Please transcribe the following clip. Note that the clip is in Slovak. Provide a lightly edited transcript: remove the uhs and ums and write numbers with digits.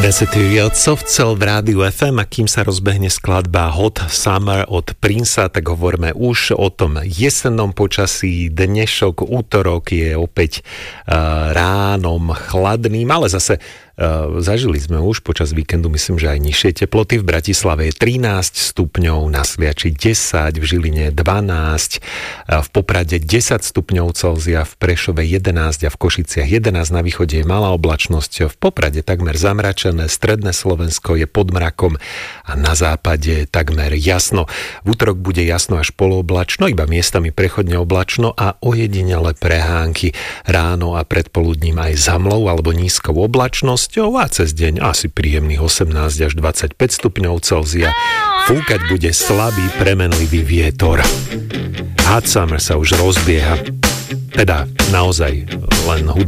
Desity od Soft Cell v rádiu FM, a kým sa rozbehne skladba Hot Summer od Princa, tak hovoríme už o tom jesennom počasí. Dnešok, útorok je opäť ránom chladným, ale zase zažili sme už počas víkendu, myslím, že aj nižšie teploty. V Bratislave je 13 stupňov, na Sviači 10, v Žiline 12, v Poprade 10 stupňov Celzia, v Prešove 11 a v Košiciach 11, na východe je malá oblačnosť, v Poprade takmer zamračené, stredné Slovensko je pod mrakom a na západe takmer jasno. V útorok bude jasno až polooblačno, iba miestami prechodne oblačno a ojedinele prehánky. Ráno a predpoludním aj zamlou alebo nízkou oblačnosť a cez deň asi príjemných 18 až 25 stupňov Celzia. Fúkať bude slabý premenlivý vietor. Hot Summer sa už rozbieha. Teda naozaj len hudobný